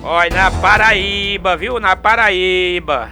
Olha, na Paraíba, viu? Na Paraíba.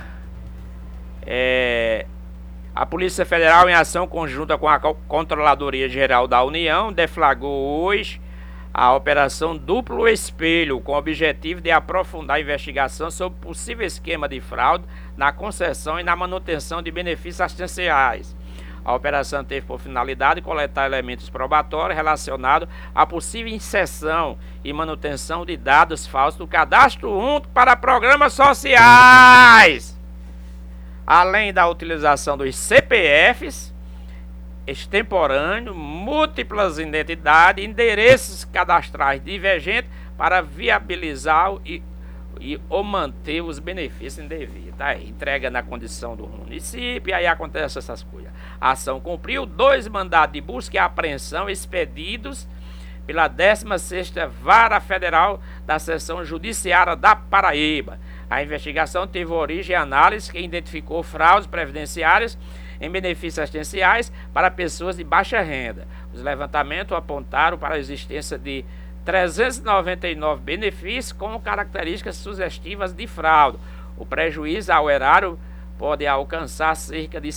A Polícia Federal, em ação conjunta com a Controladoria Geral da União, deflagrou hoje a Operação Duplo Espelho, com o objetivo de aprofundar a investigação sobre possível esquema de fraude na concessão e na manutenção de benefícios assistenciais. A operação teve por finalidade coletar elementos probatórios relacionados à possível inserção e manutenção de dados falsos do Cadastro Único para programas sociais, além da utilização dos CPFs extemporâneos, múltiplas identidades, endereços cadastrais divergentes para viabilizar ou manter os benefícios indevidos. Tá aí, entrega na condição do município, e aí acontece essas coisas. A ação cumpriu 2 mandados de busca e apreensão expedidos pela 16ª Vara Federal da Seção Judiciária da Paraíba. A investigação teve origem em análise que identificou fraudes previdenciárias em benefícios assistenciais para pessoas de baixa renda. Os levantamentos apontaram para a existência de 399 benefícios com características sugestivas de fraude. O prejuízo ao erário pode alcançar cerca de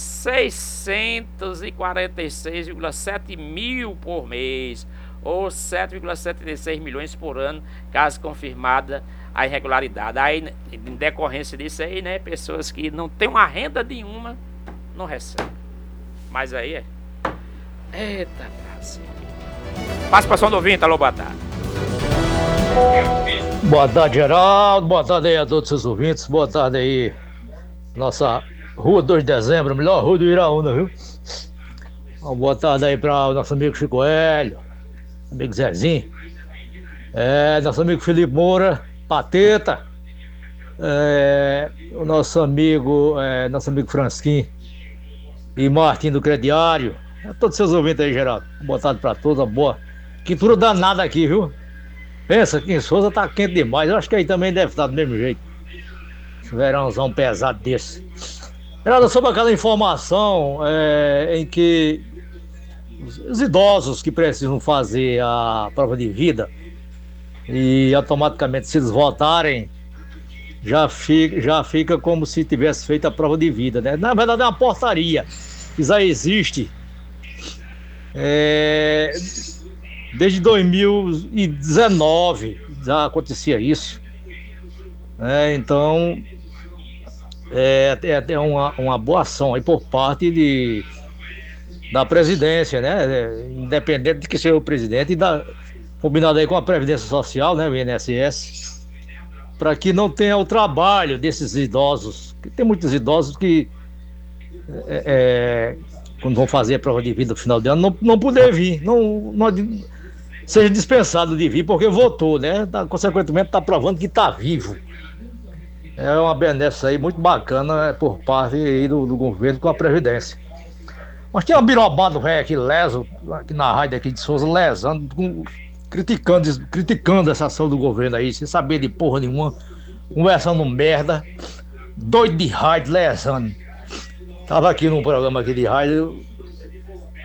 646,7 mil por mês, ou 7,76 milhões por ano, caso confirmada a irregularidade. Aí, em decorrência disso aí, né, pessoas que não têm uma renda nenhuma, não recebem. Mas aí é... Eita, Brasil. Passa para som do ouvinte, alô, boa tarde. Boa tarde, Geraldo. Boa tarde aí a todos os seus ouvintes. Boa tarde aí, nossa Rua 2 de Dezembro, a melhor rua do Iraúna, viu? Uma boa tarde aí para o nosso amigo Chico Hélio, amigo Zezinho, nosso amigo Felipe Moura, Pateta, o nosso amigo Fransquim e Martim do Crediário. Todos os seus ouvintes aí, Geraldo. Boa tarde para todos, boa. Quintura danada aqui, viu? Pensa que em Souza tá quente demais. Eu acho que aí também deve estar do mesmo jeito. Esse verãozão pesado desse. Geraldo, sobre aquela informação em que os idosos que precisam fazer a prova de vida e automaticamente, se eles votarem, já fica como se tivesse feito a prova de vida, né? Na verdade é uma portaria que já existe desde 2019, já acontecia isso, então é uma boa ação aí por parte da presidência, né? Independente de que seja o presidente, combinado aí com a Previdência Social, né? O INSS, para que não tenha o trabalho desses idosos, que tem muitos idosos que quando vão fazer a prova de vida no final de ano, não poder vir, não seja dispensado de vir porque votou, né? Consequentemente está provando que está vivo. É uma benéfica aí muito bacana por parte aí do governo com a Previdência. Mas tem um birobado velho aqui, leso, aqui na rádio aqui de Souza, lesando, criticando essa ação do governo aí, sem saber de porra nenhuma, conversando merda, doido de rádio, lesando. Tava aqui num programa aqui de rádio,